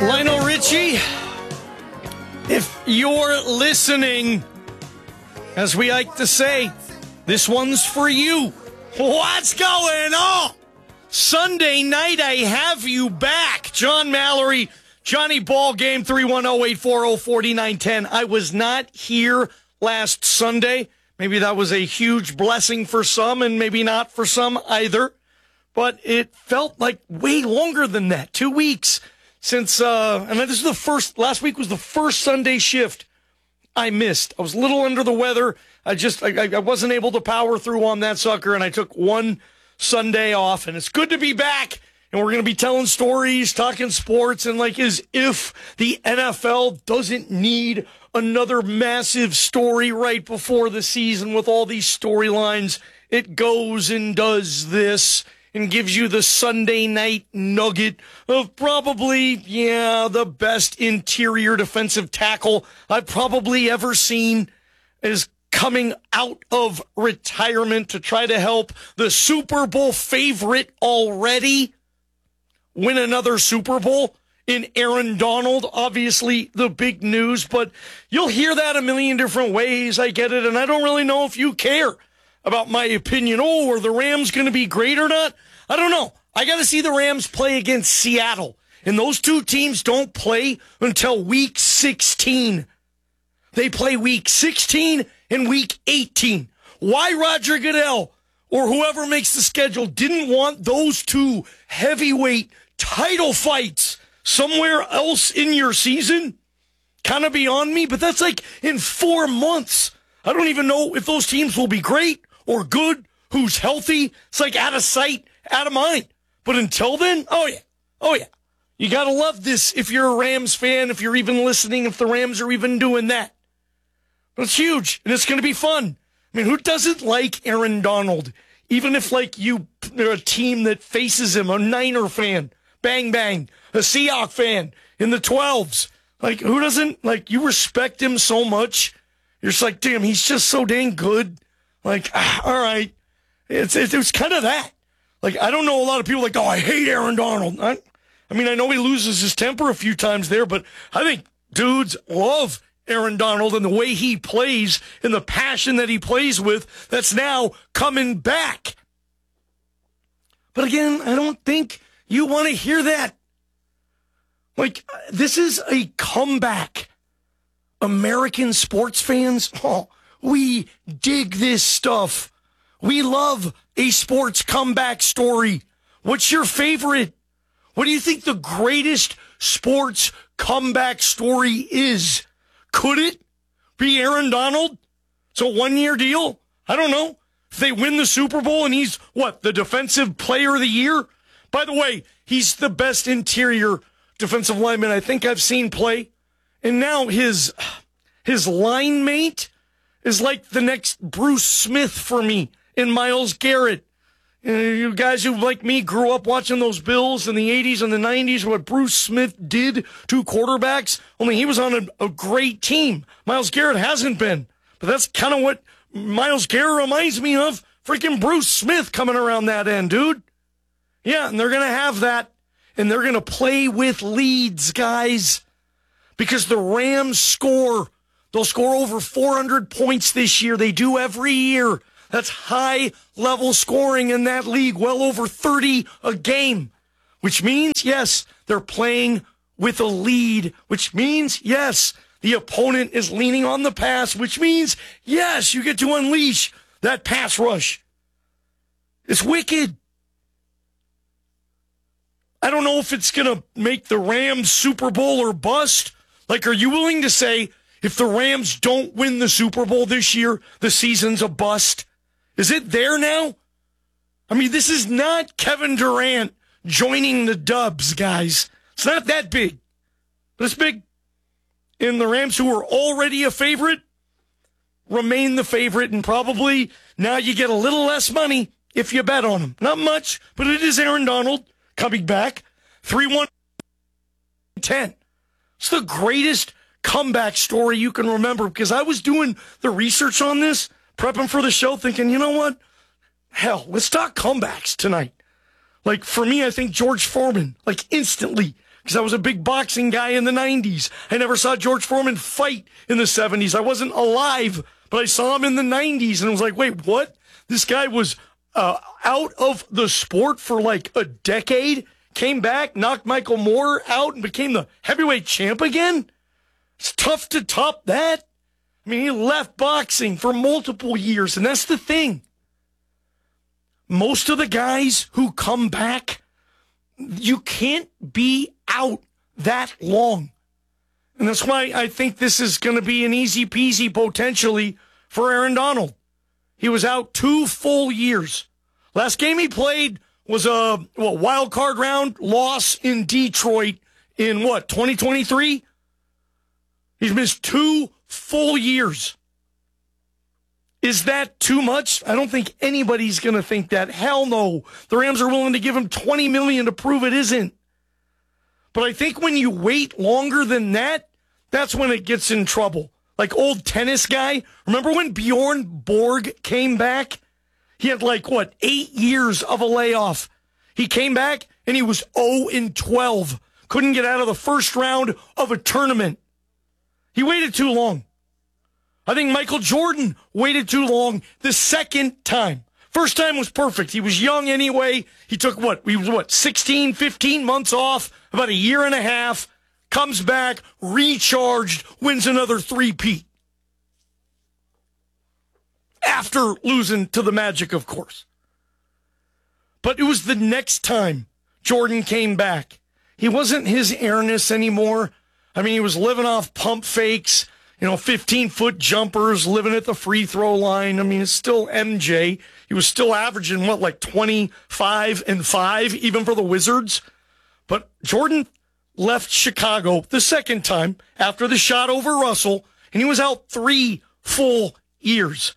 Lionel Richie, if you're listening, as we like to say, this one's for you. What's going on? Sunday night, I have you back. John Mallory, Johnny Ball, Game 310-840-4910. I was not here last Sunday. Maybe that was a huge blessing for some and maybe not for some either. But it felt like way longer than that. 2 weeks since, and this is the first, last week was the first Sunday shift I missed. I was a little under the weather. I wasn't able to power through on that sucker, and I took one Sunday off, and it's good to be back. And we're going to be telling stories, talking sports, and like as if the NFL doesn't need another massive story right before the season with all these storylines. It goes and does this and gives you the Sunday night nugget of probably, the best interior defensive tackle I've probably ever seen is coming out of retirement to try to help the Super Bowl favorite already win another Super Bowl in Aaron Donald. Obviously the big news, but you'll hear that a million different ways. I get it, and I don't really know if you care about my opinion. Are the Rams going to be great or not? I don't know. I got to see the Rams play against Seattle, and those two teams don't play until week 16. They play week 16 and week 18. Why Roger Goodell or whoever makes the schedule didn't want those two heavyweight title fights somewhere else in your season? Kind of beyond me, but that's like in 4 months. I don't even know if those teams will be great or good, who's healthy. It's like out of sight, out of mind. But until then, oh yeah. You got to love this if you're a Rams fan, if you're even listening, if the Rams are even doing that. But it's huge, and it's going to be fun. I mean, who doesn't like Aaron Donald? Even if, like, you're a team that faces him, a Niner fan, bang, bang, a Seahawks fan in the 12s. Like, who doesn't, like, you respect him so much. You're just like, damn, he's just so dang good. Like, all right. It was kind of that. Like, I don't know a lot of people like, I hate Aaron Donald. I mean, I know he loses his temper a few times there, but I think dudes love Aaron Donald and the way he plays and the passion that he plays with that's now coming back. But again, I don't think you want to hear that. Like, this is a comeback. American sports fans, we dig this stuff. We love a sports comeback story. What's your favorite? What do you think the greatest sports comeback story is? Could it be Aaron Donald? It's a one-year deal? I don't know. If they win the Super Bowl and he's, the defensive player of the year? By the way, he's the best interior defensive lineman I think I've seen play. And now his line mate is like the next Bruce Smith for me and Myles Garrett. You guys who, like me, grew up watching those Bills in the 80s and the 90s, what Bruce Smith did to quarterbacks, only he was on a great team. Myles Garrett hasn't been. But that's kind of what Myles Garrett reminds me of. Freaking Bruce Smith coming around that end, dude. Yeah, and they're going to have that. And they're going to play with leads, guys. Because the Rams score. They'll score over 400 points this year. They do every year. That's high-level scoring in that league, well over 30 a game, which means, yes, they're playing with a lead, which means, yes, the opponent is leaning on the pass, which means, yes, you get to unleash that pass rush. It's wicked. I don't know if it's going to make the Rams Super Bowl or bust. Like, are you willing to say if the Rams don't win the Super Bowl this year, the season's a bust? Is it there now? I mean, this is not Kevin Durant joining the Dubs, guys. It's not that big. But it's big. And the Rams, who are already a favorite, remain the favorite. And probably now you get a little less money if you bet on them. Not much, but it is Aaron Donald coming back. 3-1-10. It's the greatest comeback story you can remember, because I was doing the research on this, prepping for the show, thinking, you know what? Hell, let's talk comebacks tonight. Like, for me, I think George Foreman, like, instantly because I was a big boxing guy in the 90s. I never saw George Foreman fight in the 70s. I wasn't alive, but I saw him in the 90s and I was like, wait, what? This guy was out of the sport for like a decade, came back, knocked Michael Moore out, and became the heavyweight champ again? It's tough to top that. I mean, he left boxing for multiple years, and that's the thing. Most of the guys who come back, you can't be out that long. And that's why I think this is going to be an easy peasy potentially for Aaron Donald. He was out 2 full years. Last game he played was a wild card round loss in Detroit in 2023? He's missed 2 full years. Is that too much? I don't think anybody's going to think that. Hell no. The Rams are willing to give him $20 million to prove it isn't. But I think when you wait longer than that, that's when it gets in trouble. Like old tennis guy. Remember when Bjorn Borg came back? He had 8 years of a layoff. He came back and he was 0-12. Couldn't get out of the first round of a tournament. He waited too long. I think Michael Jordan waited too long the second time. First time was perfect. He was young anyway. He took 16, 15 months off, about a year and a half, comes back, recharged, wins another three-peat. After losing to the Magic, of course. But it was the next time Jordan came back. He wasn't his airness anymore. I mean, he was living off pump fakes, 15-foot jumpers, living at the free throw line. I mean, it's still MJ. He was still averaging, 25 and 5, even for the Wizards. But Jordan left Chicago the second time after the shot over Russell, and he was out 3 full years.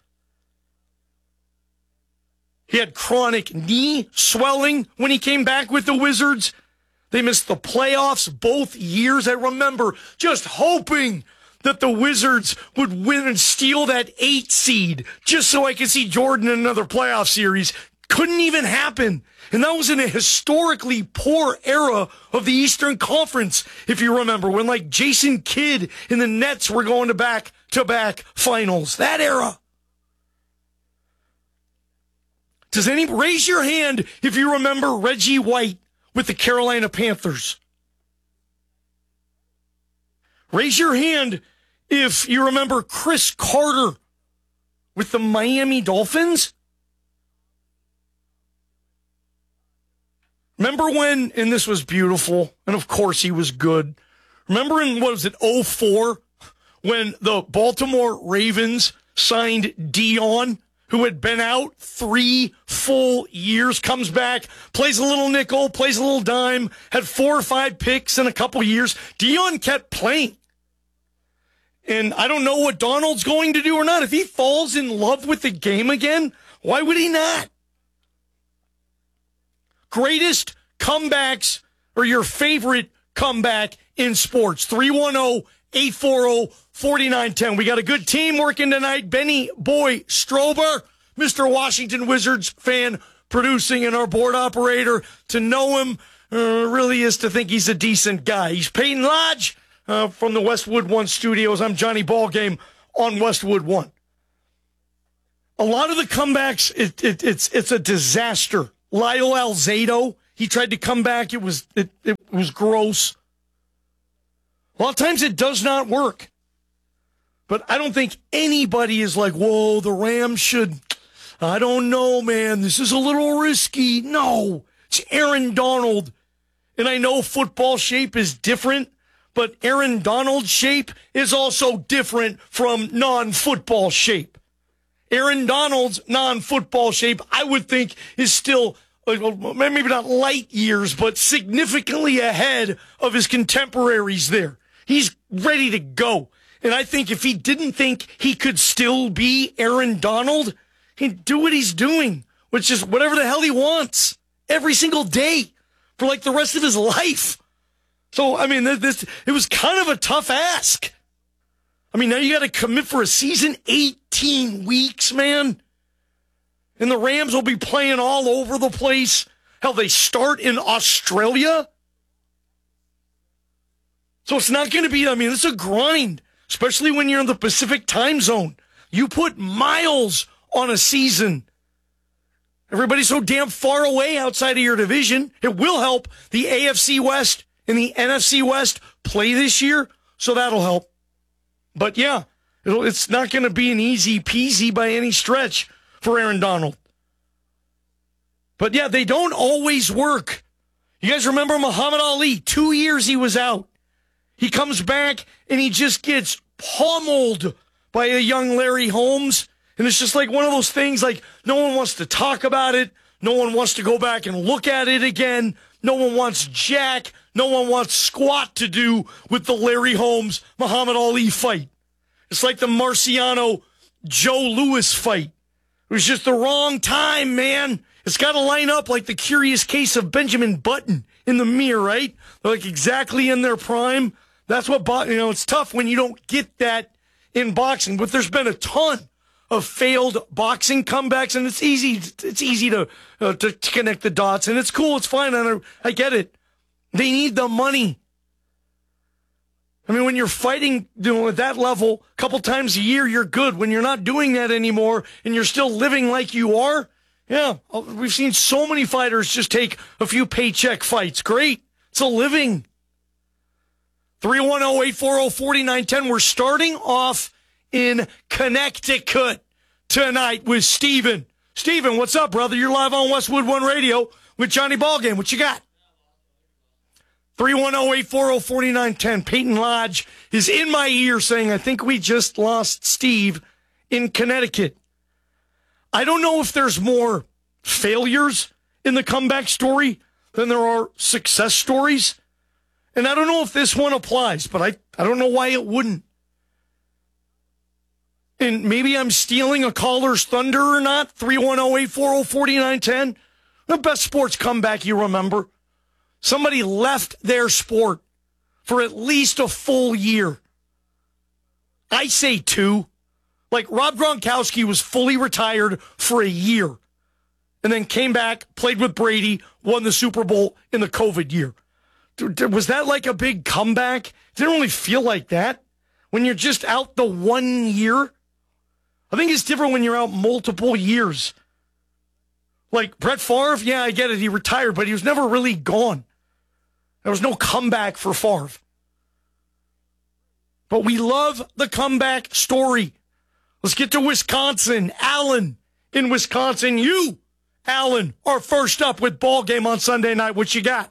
He had chronic knee swelling when he came back with the Wizards. They missed the playoffs both years. I remember just hoping that the Wizards would win and steal that 8 seed just so I could see Jordan in another playoff series. Couldn't even happen. And that was in a historically poor era of the Eastern Conference, if you remember, when Jason Kidd and the Nets were going to back-to-back finals. That era. Does raise your hand if you remember Reggie White with the Carolina Panthers? Raise your hand if you remember Chris Carter with the Miami Dolphins. Remember when, and this was beautiful, and of course he was good. Remember in, 2004, when the Baltimore Ravens signed Dion, who had been out 3 full years, comes back, plays a little nickel, plays a little dime, had 4 or 5 picks in a couple years. Dion kept playing. And I don't know what Donald's going to do or not. If he falls in love with the game again, why would he not? Greatest comebacks or your favorite comeback in sports. 310-840-4910. We got a good team working tonight. Benny Boy Strober, Mr. Washington Wizards fan, producing, and our board operator. To know him really is to think he's a decent guy. He's Peyton Lodge from the Westwood One Studios. I'm Johnny Ballgame on Westwood One. A lot of the comebacks, it's a disaster. Lyle Alzado, he tried to come back. It was gross. A lot of times it does not work. But I don't think anybody is like, whoa, the Rams should, I don't know, man, this is a little risky. No, it's Aaron Donald. And I know football shape is different, but Aaron Donald's shape is also different from non-football shape. Aaron Donald's non-football shape, I would think, is still, maybe not light years, but significantly ahead of his contemporaries there. He's ready to go. And I think if he didn't think he could still be Aaron Donald, he'd do what he's doing, which is whatever the hell he wants every single day for the rest of his life. So, I mean, it was kind of a tough ask. I mean, now you got to commit for a season, 18 weeks, man. And the Rams will be playing all over the place. Hell, they start in Australia. So it's not going to be, it's a grind, especially when you're in the Pacific time zone. You put miles on a season. Everybody's so damn far away outside of your division. It will help the AFC West and the NFC West play this year, so that'll help. But yeah, it's not going to be an easy peasy by any stretch for Aaron Donald. But yeah, they don't always work. You guys remember Muhammad Ali? 2 years he was out. He comes back and he just gets pummeled by a young Larry Holmes. And it's just like one of those things, like no one wants to talk about it. No one wants to go back and look at it again. No one wants jack. No one wants squat to do with the Larry Holmes Muhammad Ali fight. It's like the Marciano Joe Louis fight. It was just the wrong time, man. It's got to line up like the Curious Case of Benjamin Button in the mirror, right? They're like exactly in their prime. That's what, it's tough when you don't get that in boxing, but there's been a ton of failed boxing comebacks, and it's easy to connect the dots, and it's cool, it's fine, and I get it. They need the money. When you're fighting at that level a couple times a year, you're good. When you're not doing that anymore and you're still living like you are, yeah, we've seen so many fighters just take a few paycheck fights. Great. It's a living. 310-840-4910. We're starting off in Connecticut tonight with Steven. Steven, what's up, brother? You're live on Westwood One Radio with Johnny Ballgame. What you got? 310-840-4910. Peyton Lodge is in my ear saying, I think we just lost Steve in Connecticut. I don't know if there's more failures in the comeback story than there are success stories. And I don't know if this one applies, but I don't know why it wouldn't. And maybe I'm stealing a caller's thunder or not. 310-840-4910. The best sports comeback you remember. Somebody left their sport for at least a full year. I say 2. Like Rob Gronkowski was fully retired for a year and then came back, played with Brady, won the Super Bowl in the COVID year. Was that like a big comeback? It didn't really feel like that when you're just out the 1 year. I think it's different when you're out multiple years. Like Brett Favre, yeah, I get it. He retired, but he was never really gone. There was no comeback for Favre. But we love the comeback story. Let's get to Wisconsin. Alan in Wisconsin. You, Alan, are first up with Ball Game on Sunday night. What you got?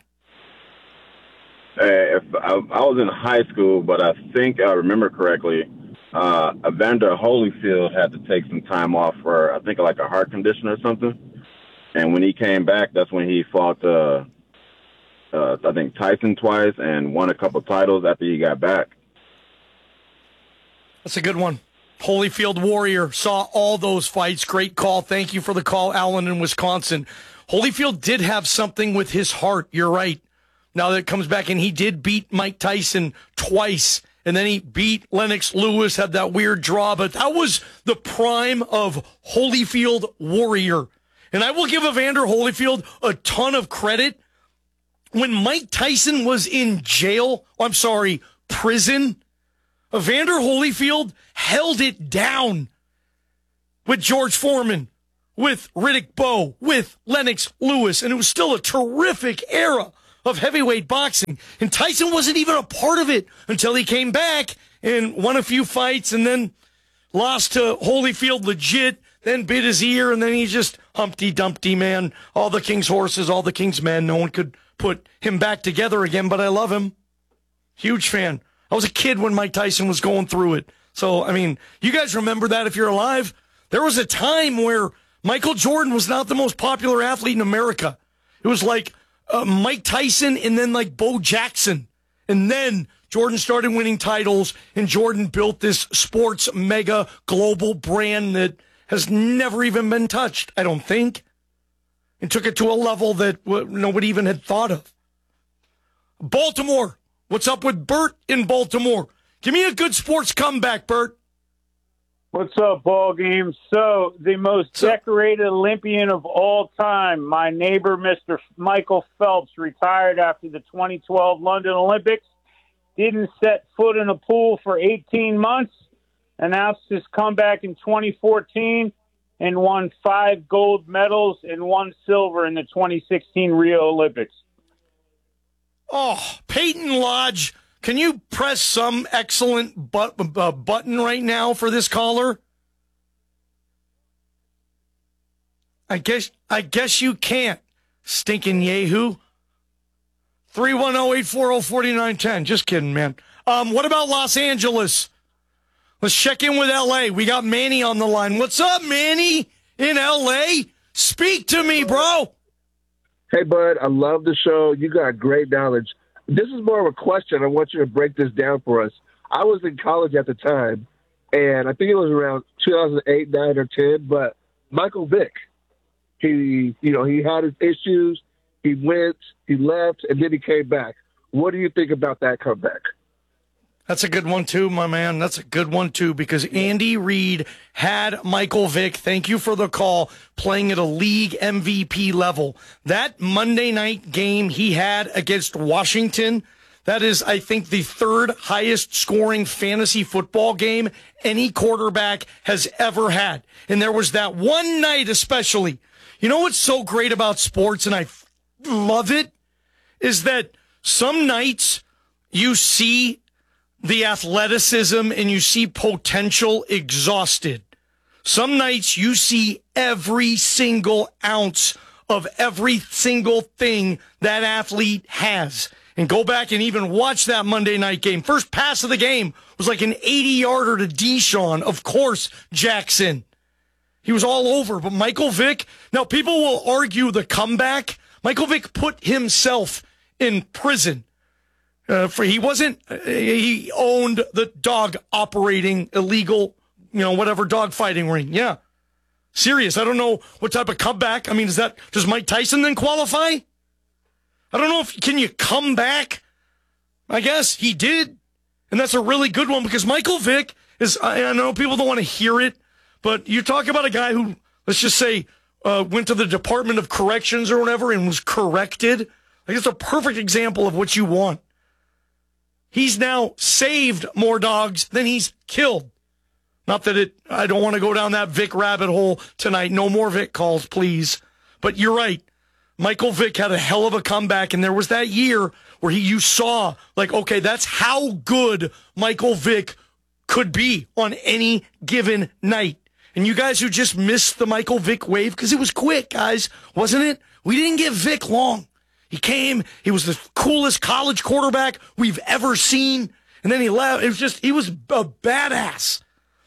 If I was in high school, but I think I remember correctly, Evander Holyfield had to take some time off for, I think, like a heart condition or something. And when he came back, that's when he fought, I think, Tyson twice and won a couple titles after he got back. That's a good one. Holyfield Warrior saw all those fights. Great call. Thank you for the call, Alan in Wisconsin. Holyfield did have something with his heart. You're right. Now that it comes back, and he did beat Mike Tyson twice, and then he beat Lennox Lewis, had that weird draw, but that was the prime of Holyfield Warrior. And I will give Evander Holyfield a ton of credit. When Mike Tyson was in prison, Evander Holyfield held it down with George Foreman, with Riddick Bowe, with Lennox Lewis, and it was still a terrific era of heavyweight boxing. And Tyson wasn't even a part of it until he came back and won a few fights and then lost to Holyfield legit, then bit his ear, and then he just Humpty Dumpty, man. All the king's horses, all the king's men. No one could put him back together again, but I love him. Huge fan. I was a kid when Mike Tyson was going through it. So, you guys remember that if you're alive. There was a time where Michael Jordan was not the most popular athlete in America. It was like Mike Tyson and then like Bo Jackson. And then Jordan started winning titles, and Jordan built this sports mega global brand that has never even been touched, I don't think. And took it to a level that nobody even had thought of. Baltimore. What's up with Bert in Baltimore? Give me a good sports comeback, Bert. What's up, Ball Game? So, the most decorated Olympian of all time, my neighbor, Mr. Michael Phelps, retired after the 2012 London Olympics. didn't set foot in a pool for 18 months, announced his comeback in 2014, and won 5 gold medals and 1 silver in the 2016 Rio Olympics. Oh, Peyton Lodge, can you press some excellent button right now for this caller? I guess you can't, stinking yahoo. 310-840-4910. Just kidding, man. What about Los Angeles? Let's check in with L.A. We got Manny on the line. What's up, Manny, in L.A.? Speak to me, bro. Hey, bud, I love the show. You got great knowledge. This is more of a question. I want you to break this down for us. I was in college at the time, and I think it was around 2008, 9, or 10, but Michael Vick, he had his issues. He went, he left, and then he came back. What do you think about that comeback? That's a good one, too, my man. That's a good one, too, because Andy Reid had Michael Vick, thank you for the call, playing at a league MVP level. That Monday night game he had against Washington, that is, I think, the 3rd highest scoring fantasy football game any quarterback has ever had. And there was that one night especially. You know what's so great about sports, and I love it, is that some nights you see the athleticism and you see potential exhausted. Some nights you see every single ounce of every single thing that athlete has. And go back and even watch that Monday night game. First pass of the game was like an 80-yarder to Deshaun. Of course, Jackson. He was all over. But Michael Vick, now people will argue the comeback. Michael Vick put himself in prison. He owned the dog operating illegal, whatever dog fighting ring. Yeah. Serious. I don't know what type of comeback. I mean, does Mike Tyson then qualify? I don't know can you come back? I guess he did. And that's a really good one because Michael Vick I know people don't want to hear it, but you talk about a guy who, let's just say, went to the Department of Corrections or whatever and was corrected. Like, it's a perfect example of what you want. He's now saved more dogs than he's killed. Not that I don't want to go down that Vic rabbit hole tonight. No more Vic calls, please. But you're right. Michael Vick had a hell of a comeback, and there was that year where you saw, okay, that's how good Michael Vick could be on any given night. And you guys who just missed the Michael Vick wave, because it was quick, guys, wasn't it? We didn't give Vick long. He came, he was the coolest college quarterback we've ever seen, and then he left. He was a badass.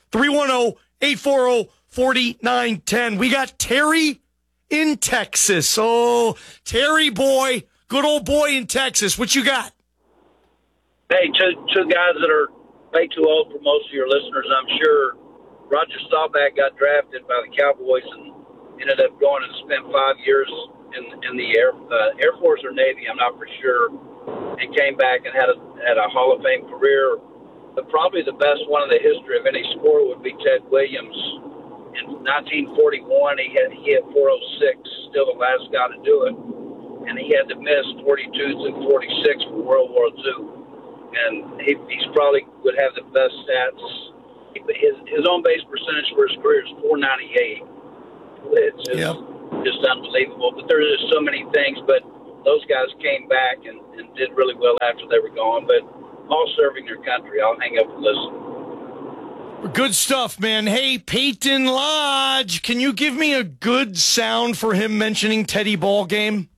310-840-4910. We got Terry in Texas. Oh, Terry boy, good old boy in Texas. What you got? Hey, two guys that are way too old for most of your listeners, I'm sure. Roger Staubach got drafted by the Cowboys and ended up going and spent 5 years in the Air Force or Navy, I'm not for sure, and came back and had a Hall of Fame career. But probably the best one in the history of any sport would be Ted Williams. In 1941, he hit 406, still the last guy to do it, and he had to miss 42s and 46 for World War II. And he's probably would have the best stats. His on base percentage for his career is .498. It's just unbelievable. But there's just so many things. But those guys came back and did really well after they were gone. But all serving their country. I'll hang up and listen. Good stuff, man. Hey, Peyton Lodge, can you give me a good sound for him mentioning Teddy Ballgame?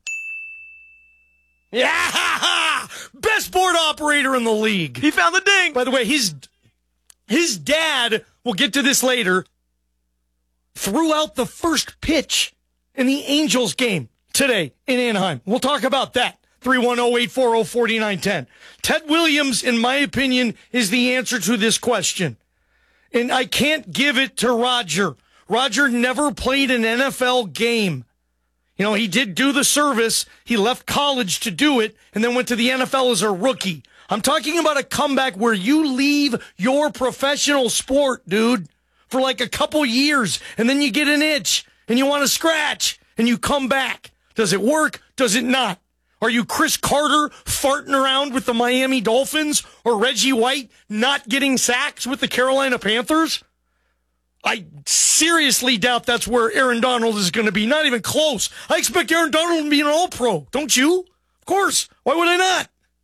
Yeah! Best board operator in the league. He found the ding. By the way, his dad, we'll get to this later, threw out the first pitch in the Angels game today in Anaheim. We'll talk about that. 310-840-4910. Ted Williams, in my opinion, is the answer to this question. And I can't give it to Roger. Roger never played an NFL game. He did do the service. He left college to do it and then went to the NFL as a rookie. I'm talking about a comeback where you leave your professional sport, dude, for like a couple years, and then you get an itch and you want to scratch and you come back. Does it work? Does it not? Are you Chris Carter farting around with the Miami Dolphins or Reggie White not getting sacks with the Carolina Panthers? I seriously doubt that's where Aaron Donald is going to be. Not even close. I expect Aaron Donald to be an All-Pro. Don't you? Of course. Why would I not?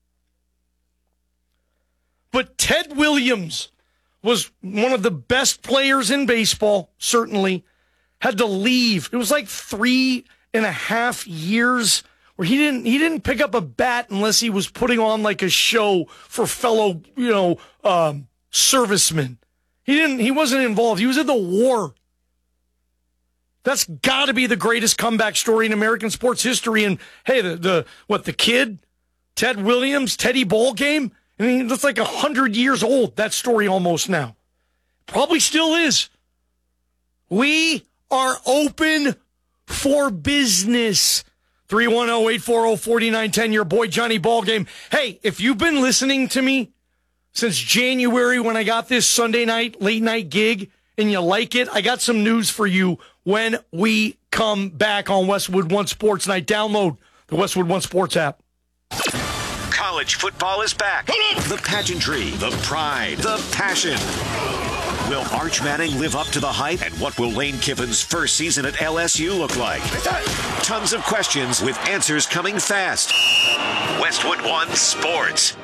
But Ted Williams was one of the best players in baseball, certainly. Had to leave. It was like 3.5 years where he didn't pick up a bat unless he was putting on like a show for fellow, servicemen. He wasn't involved. He was in the war. That's got to be the greatest comeback story in American sports history. And hey, the kid, Ted Williams, Teddy Ball Game. I mean, that's like 100 years old, that story almost now. Probably still is. We are open for business. 310-840-4910, your boy Johnny Ballgame. Hey, if you've been listening to me since January when I got this Sunday night, late night gig, and you like it, I got some news for you when we come back on Westwood One Sports Night. Download the Westwood One Sports app. College football is back. The pageantry, the pride, the passion. Will Arch Manning live up to the hype? And what will Lane Kiffin's first season at LSU look like? Tons of questions with answers coming fast. Westwood One Sports.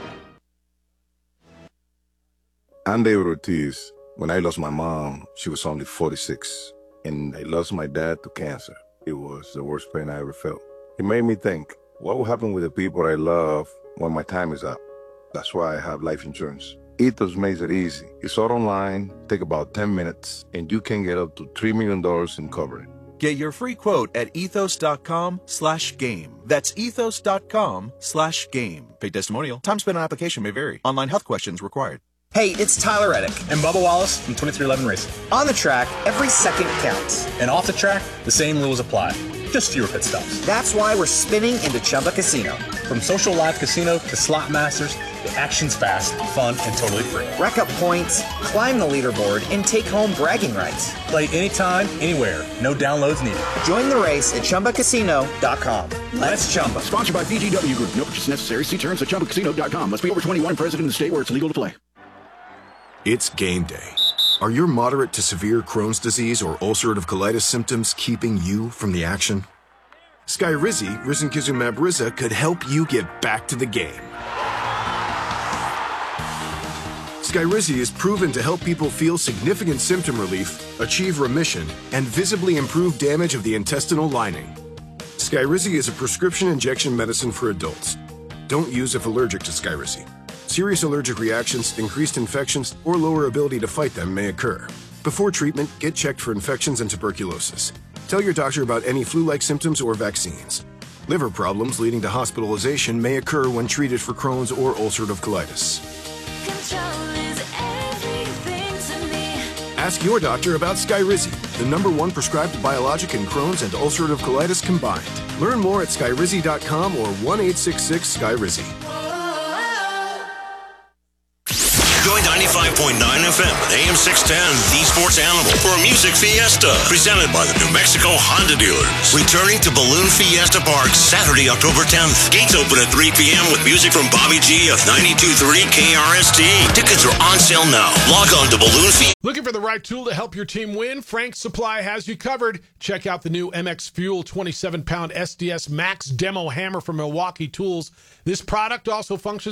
I'm David Ortiz. When I lost my mom, she was only 46. And I lost my dad to cancer. It was the worst pain I ever felt. It made me think, what will happen with the people I love when my time is up? That's why I have life insurance. Ethos makes it easy. It's all online, take about 10 minutes, and you can get up to $3 million in coverage. Get your free quote at ethos.com/game. That's ethos.com/game. Paid testimonial. Time spent on application may vary. Online health questions required. Hey, it's Tyler Reddick. And Bubba Wallace from 2311 Racing. On the track, every second counts. And off the track, the same rules apply. Just fewer pit stops. That's why we're spinning into Chumba Casino. From social live casino to slot masters, the action's fast, fun, and totally free. Rack up points, climb the leaderboard, and take home bragging rights. Play anytime, anywhere. No downloads needed. Join the race at ChumbaCasino.com. Let's Chumba. Sponsored by VGW Group. No purchase necessary. See terms at ChumbaCasino.com. Must be over 21 and present in the state where it's legal to play. It's game day. Are your moderate to severe Crohn's disease or ulcerative colitis symptoms keeping you from the action? Skyrizi, risankizumab Riza, could help you get back to the game. Skyrizi is proven to help people feel significant symptom relief, achieve remission, and visibly improve damage of the intestinal lining. Skyrizi is a prescription injection medicine for adults. Don't use if allergic to Skyrizi. Serious allergic reactions, increased infections, or lower ability to fight them may occur. Before treatment, get checked for infections and tuberculosis. Tell your doctor about any flu-like symptoms or vaccines. Liver problems leading to hospitalization may occur when treated for Crohn's or ulcerative colitis. Ask your doctor about Skyrizi, the #1 prescribed biologic in Crohn's and ulcerative colitis combined. Learn more at skyrizi.com or 1-866-SKYRIZI. Join 95.9 FM and AM 610, The Sports Animal, for a music fiesta presented by the New Mexico Honda dealers. Returning to Balloon Fiesta Park Saturday, October 10th. Gates open at 3 p.m. with music from Bobby G of 92.3 KRST. Tickets are on sale now. Log on to Balloon Fiesta. Looking for the right tool to help your team win? Frank's Supply has you covered. Check out the new MX Fuel 27-pound SDS Max Demo Hammer from Milwaukee Tools. This product also functions